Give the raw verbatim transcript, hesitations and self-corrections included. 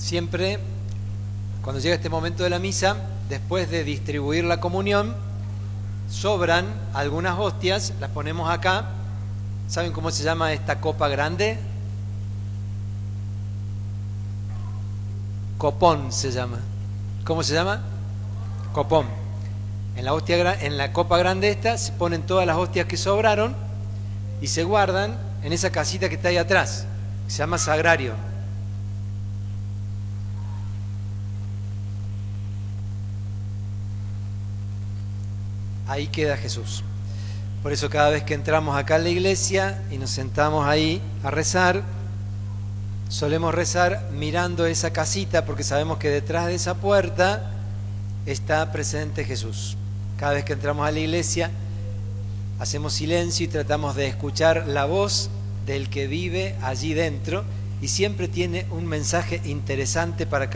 siempre, cuando llega este momento de la misa, después de distribuir la comunión, sobran algunas hostias, las ponemos acá. ¿Saben cómo se llama esta copa grande? Copón se llama. ¿Cómo se llama? Copón. En la hostia, en la copa grande esta se ponen todas las hostias que sobraron y se guardan en esa casita que está ahí atrás, que se llama sagrario. Ahí queda Jesús. Por eso cada vez que entramos acá en la iglesia y nos sentamos ahí a rezar, solemos rezar mirando esa casita, porque sabemos que detrás de esa puerta está presente Jesús. Cada vez que entramos a la iglesia, hacemos silencio y tratamos de escuchar la voz del que vive allí dentro, y siempre tiene un mensaje interesante para cada